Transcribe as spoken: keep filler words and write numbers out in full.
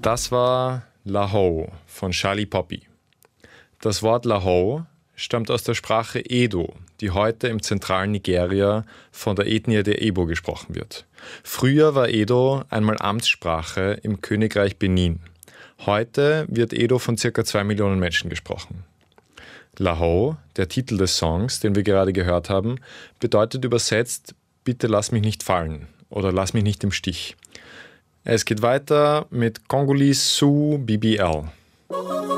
Das war Laho von Charlie Poppy. Das Wort Laho stammt aus der Sprache Edo, die heute im zentralen Nigeria von der Ethnie der Ebo gesprochen wird. Früher war Edo einmal Amtssprache im Königreich Benin. Heute wird Edo von circa zwei Millionen Menschen gesprochen. Laho, der Titel des Songs, den wir gerade gehört haben, bedeutet übersetzt „Bitte lass mich nicht fallen" oder „Lass mich nicht im Stich". Es geht weiter mit Congolese Sioux B B L.